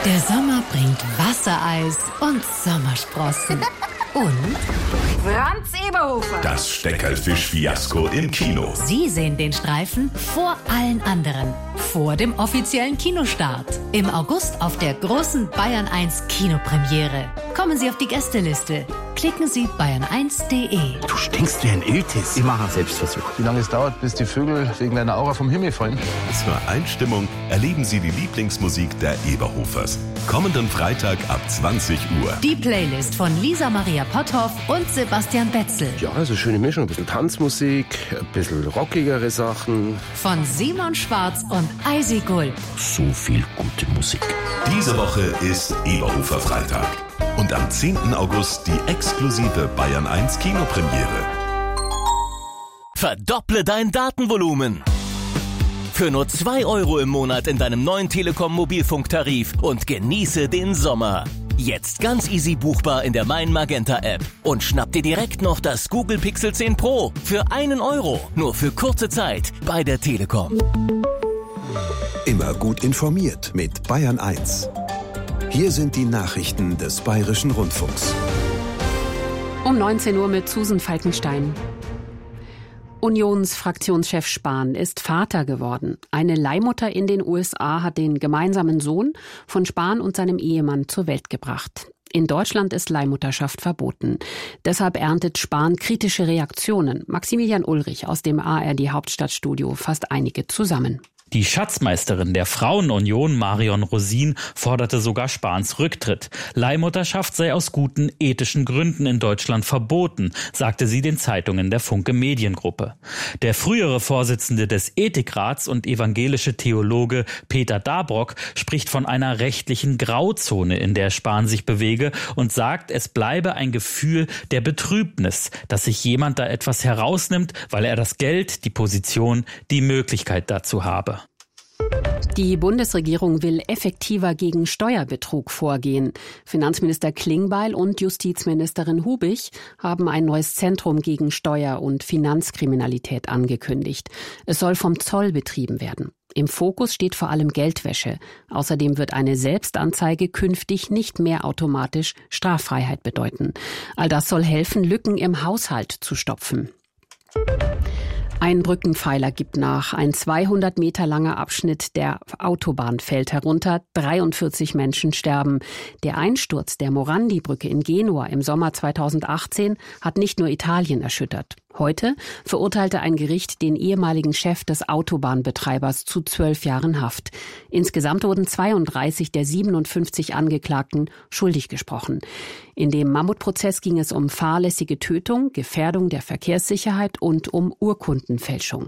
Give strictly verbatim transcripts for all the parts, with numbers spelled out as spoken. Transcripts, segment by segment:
Der Sommer bringt Wassereis und Sommersprossen. Und Franz Eberhofer. Das Steckerlfisch-Fiasko im Kino. Sie sehen den Streifen vor allen anderen. Vor dem offiziellen Kinostart. Im August auf der großen Bayern eins Kinopremiere. Kommen Sie auf die Gästeliste. Klicken Sie bayern eins punkt de. Du stinkst wie ein Iltis. Ich mache einen Selbstversuch. Wie lange es dauert, bis die Vögel wegen deiner Aura vom Himmel fallen? Zur Einstimmung erleben Sie die Lieblingsmusik der Eberhofers. Kommenden Freitag ab zwanzig Uhr. Die Playlist von Lisa Maria Potthoff und Sebastian Betzel. Ja, also schöne Mischung. Ein bisschen Tanzmusik, ein bisschen rockigere Sachen. Von Simon Schwarz und Eisi Gulb. So viel gute Musik. Diese Woche ist Eberhofer Freitag. Und am zehnten August die exklusive Bayern eins Kinopremiere. Verdopple dein Datenvolumen. Für nur zwei Euro im Monat in deinem neuen Telekom-Mobilfunktarif und genieße den Sommer. Jetzt ganz easy buchbar in der Mein Magenta App. Und schnapp dir direkt noch das Google Pixel zehn Pro für einen Euro. Nur für kurze Zeit bei der Telekom. Immer gut informiert mit Bayern eins. Hier sind die Nachrichten des Bayerischen Rundfunks. Um neunzehn Uhr mit Susan Falkenstein. Unionsfraktionschef Spahn ist Vater geworden. Eine Leihmutter in den U S A hat den gemeinsamen Sohn von Spahn und seinem Ehemann zur Welt gebracht. In Deutschland ist Leihmutterschaft verboten. Deshalb erntet Spahn kritische Reaktionen. Maximilian Ulrich aus dem A R D-Hauptstadtstudio fasst einige zusammen. Die Schatzmeisterin der Frauenunion, Marion Rosin, forderte sogar Spahns Rücktritt. Leihmutterschaft sei aus guten ethischen Gründen in Deutschland verboten, sagte sie den Zeitungen der Funke Mediengruppe. Der frühere Vorsitzende des Ethikrats und evangelische Theologe Peter Dabrock spricht von einer rechtlichen Grauzone, in der Spahn sich bewege, und sagt, es bleibe ein Gefühl der Betrübnis, dass sich jemand da etwas herausnimmt, weil er das Geld, die Position, die Möglichkeit dazu habe. Die Bundesregierung will effektiver gegen Steuerbetrug vorgehen. Finanzminister Klingbeil und Justizministerin Hubich haben ein neues Zentrum gegen Steuer- und Finanzkriminalität angekündigt. Es soll vom Zoll betrieben werden. Im Fokus steht vor allem Geldwäsche. Außerdem wird eine Selbstanzeige künftig nicht mehr automatisch Straffreiheit bedeuten. All das soll helfen, Lücken im Haushalt zu stopfen. Ein Brückenpfeiler gibt nach. Ein zweihundert Meter langer Abschnitt der Autobahn fällt herunter. dreiundvierzig Menschen sterben. Der Einsturz der Morandi-Brücke in Genua im Sommer zweitausendachtzehn hat nicht nur Italien erschüttert. Heute verurteilte ein Gericht den ehemaligen Chef des Autobahnbetreibers zu zwölf Jahren Haft. Insgesamt wurden zweiunddreißig der siebenundfünfzig Angeklagten schuldig gesprochen. In dem Mammutprozess ging es um fahrlässige Tötung, Gefährdung der Verkehrssicherheit und um Urkundenfälschung.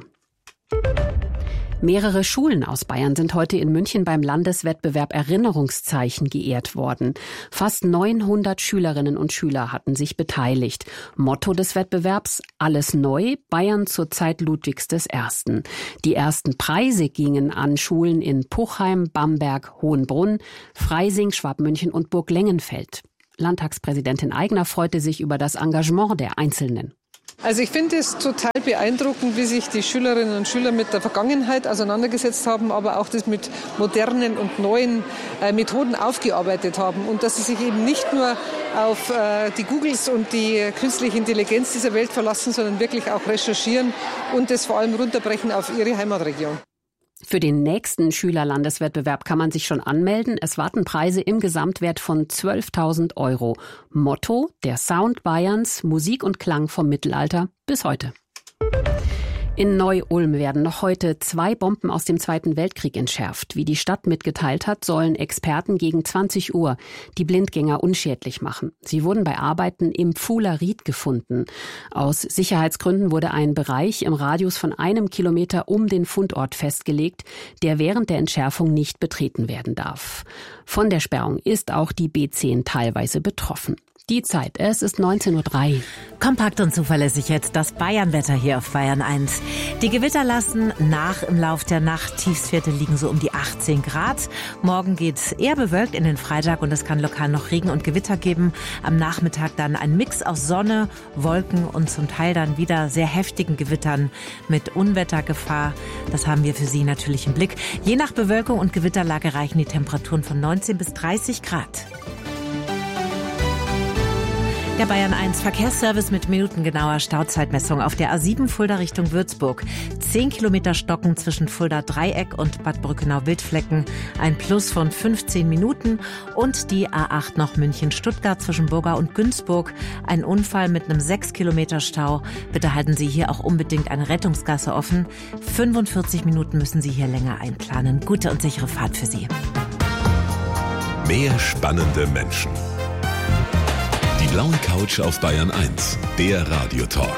Mehrere Schulen aus Bayern sind heute in München beim Landeswettbewerb Erinnerungszeichen geehrt worden. Fast neunhundert Schülerinnen und Schüler hatten sich beteiligt. Motto des Wettbewerbs: Alles neu, Bayern zur Zeit Ludwigs des Ersten. Die ersten Preise gingen an Schulen in Puchheim, Bamberg, Hohenbrunn, Freising, Schwabmünchen und Burglengenfeld. Landtagspräsidentin Aigner freute sich über das Engagement der Einzelnen. Also ich finde es total beeindruckend, wie sich die Schülerinnen und Schüler mit der Vergangenheit auseinandergesetzt haben, aber auch das mit modernen und neuen äh, Methoden aufgearbeitet haben und dass sie sich eben nicht nur auf äh, die Googles und die künstliche Intelligenz dieser Welt verlassen, sondern wirklich auch recherchieren und das vor allem runterbrechen auf ihre Heimatregion. Für den nächsten Schülerlandeswettbewerb kann man sich schon anmelden. Es warten Preise im Gesamtwert von zwölftausend Euro. Motto: Der Sound Bayerns, Musik und Klang vom Mittelalter bis heute. In Neu-Ulm werden noch heute zwei Bomben aus dem Zweiten Weltkrieg entschärft. Wie die Stadt mitgeteilt hat, sollen Experten gegen zwanzig Uhr die Blindgänger unschädlich machen. Sie wurden bei Arbeiten im Pfuhler Ried gefunden. Aus Sicherheitsgründen wurde ein Bereich im Radius von einem Kilometer um den Fundort festgelegt, der während der Entschärfung nicht betreten werden darf. Von der Sperrung ist auch die B zehn teilweise betroffen. Die Zeit, es ist neunzehn Uhr drei. Kompakt und zuverlässig jetzt das Bayernwetter hier auf Bayern eins. Die Gewitter lassen nach im Lauf der Nacht. Tiefstwerte liegen so um die achtzehn Grad. Morgen geht's eher bewölkt in den Freitag und es kann lokal noch Regen und Gewitter geben. Am Nachmittag dann ein Mix aus Sonne, Wolken und zum Teil dann wieder sehr heftigen Gewittern mit Unwettergefahr. Das haben wir für Sie natürlich im Blick. Je nach Bewölkung und Gewitterlage reichen die Temperaturen von neunzehn bis dreißig Grad. Der Bayern eins Verkehrsservice mit minutengenauer Stauzeitmessung auf der A sieben Fulda Richtung Würzburg. Zehn Kilometer Stocken zwischen Fulda Dreieck und Bad Brückenau-Wildflecken. Ein Plus von fünfzehn Minuten. Und die A acht noch München-Stuttgart zwischen Burgau und Günzburg. Ein Unfall mit einem sechs Kilometer Stau. Bitte halten Sie hier auch unbedingt eine Rettungsgasse offen. fünfundvierzig Minuten müssen Sie hier länger einplanen. Gute und sichere Fahrt für Sie. Mehr spannende Menschen. Die blaue Couch auf Bayern eins, der Radiotalk.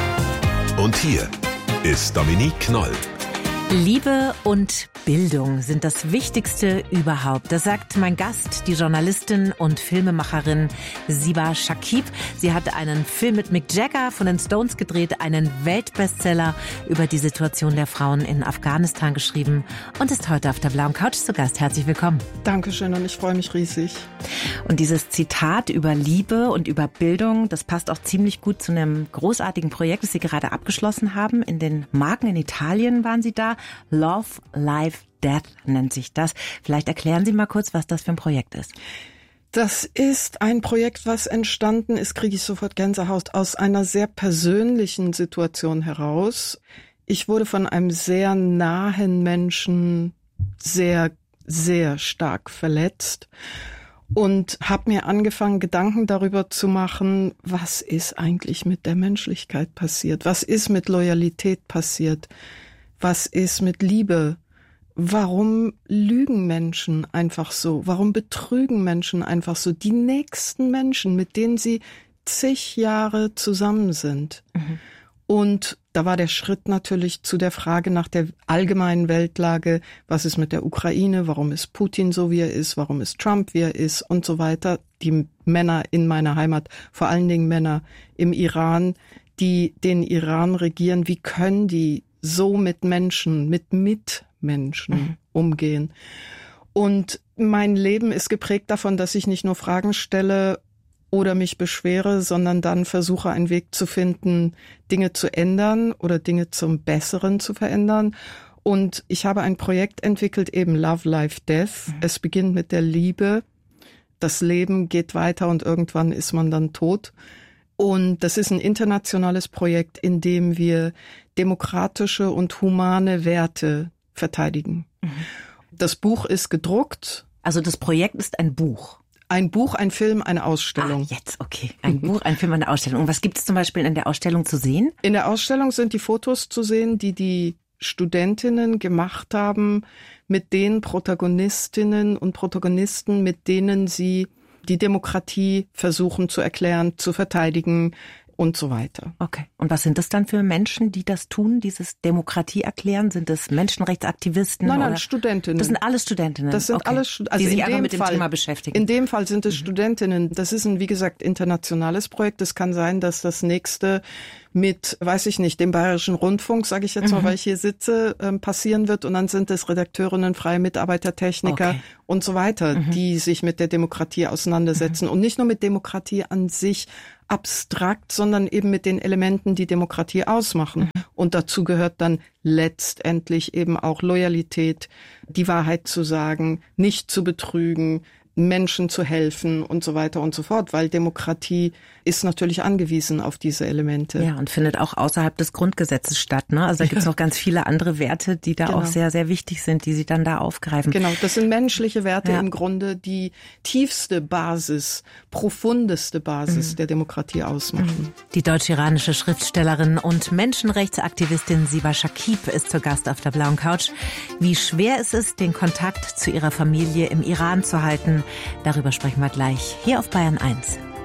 Und hier ist Dominique Knoll. Liebe und Bildung sind das Wichtigste überhaupt. Das sagt mein Gast, die Journalistin und Filmemacherin Ziba Shakib. Sie hat einen Film mit Mick Jagger von den Stones gedreht, einen Weltbestseller über die Situation der Frauen in Afghanistan geschrieben und ist heute auf der blauen Couch zu Gast. Herzlich willkommen. Dankeschön und ich freue mich riesig. Und dieses Zitat über Liebe und über Bildung, das passt auch ziemlich gut zu einem großartigen Projekt, das Sie gerade abgeschlossen haben. In den Marken in Italien waren Sie da. Love, Life, Death nennt sich das. Vielleicht erklären Sie mal kurz, was das für ein Projekt ist. Das ist ein Projekt, was entstanden ist, kriege ich sofort Gänsehaut, aus einer sehr persönlichen Situation heraus. Ich wurde von einem sehr nahen Menschen sehr, sehr stark verletzt und habe mir angefangen, Gedanken darüber zu machen, was ist eigentlich mit der Menschlichkeit passiert? Was ist mit Loyalität passiert? Was ist mit Liebe? Warum lügen Menschen einfach so? Warum betrügen Menschen einfach so? Die nächsten Menschen, mit denen sie zig Jahre zusammen sind. Mhm. Und da war der Schritt natürlich zu der Frage nach der allgemeinen Weltlage. Was ist mit der Ukraine? Warum ist Putin so, wie er ist? Warum ist Trump, wie er ist? Und so weiter. Die Männer in meiner Heimat, vor allen Dingen Männer im Iran, die den Iran regieren, wie können die so mit Menschen, mit Mitmenschen mhm. umgehen. Und mein Leben ist geprägt davon, dass ich nicht nur Fragen stelle oder mich beschwere, sondern dann versuche, einen Weg zu finden, Dinge zu ändern oder Dinge zum Besseren zu verändern. Und ich habe ein Projekt entwickelt, eben Love, Life, Death. Mhm. Es beginnt mit der Liebe. Das Leben geht weiter und irgendwann ist man dann tot. Und das ist ein internationales Projekt, in dem wir demokratische und humane Werte verteidigen. Mhm. Das Buch ist gedruckt. Also das Projekt ist ein Buch? Ein Buch, ein Film, eine Ausstellung. Ah, jetzt, okay. Ein Buch, ein Film, eine Ausstellung. Und was gibt es zum Beispiel in der Ausstellung zu sehen? In der Ausstellung sind die Fotos zu sehen, die die Studentinnen gemacht haben mit den Protagonistinnen und Protagonisten, mit denen sie die Demokratie versuchen zu erklären, zu verteidigen und so weiter. Okay. Und was sind das dann für Menschen, die das tun, dieses Demokratie erklären? Sind das Menschenrechtsaktivisten? Nein, nein, oder? Studentinnen. Das sind alles Studentinnen? Das sind okay. alles Studentinnen. Also die sich in einfach dem mit dem Fall, Thema beschäftigen. In dem Fall sind es mhm. Studentinnen. Das ist ein, wie gesagt, internationales Projekt. Es kann sein, dass das nächste mit, weiß ich nicht, dem Bayerischen Rundfunk, sage ich jetzt mal, mhm. weil ich hier sitze, ähm, passieren wird. Und dann sind es Redakteurinnen, freie Mitarbeiter, Techniker okay. und so weiter, mhm. die sich mit der Demokratie auseinandersetzen. Mhm. Und nicht nur mit Demokratie an sich abstrakt, sondern eben mit den Elementen, die Demokratie ausmachen. Mhm. Und dazu gehört dann letztendlich eben auch Loyalität, die Wahrheit zu sagen, nicht zu betrügen, Menschen zu helfen und so weiter und so fort, weil Demokratie ist natürlich angewiesen auf diese Elemente. Ja, und findet auch außerhalb des Grundgesetzes statt, ne? Also da gibt es ja. noch ganz viele andere Werte, die da genau. auch sehr, sehr wichtig sind, die Sie dann da aufgreifen. Genau, das sind menschliche Werte ja. im Grunde, die tiefste Basis, profundeste Basis mhm. der Demokratie ausmachen. Die deutsch-iranische Schriftstellerin und Menschenrechtsaktivistin Ziba Shakib ist zu Gast auf der blauen Couch. Wie schwer es ist, den Kontakt zu ihrer Familie im Iran zu halten, darüber sprechen wir gleich hier auf Bayern eins.